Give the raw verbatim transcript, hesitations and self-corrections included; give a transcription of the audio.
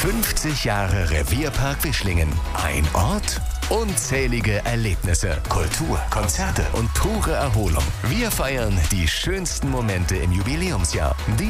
fünfzig Jahre Revierpark Wischlingen. Ein Ort? Unzählige Erlebnisse, Kultur, Konzerte und pure Erholung. Wir feiern die schönsten Momente im Jubiläumsjahr.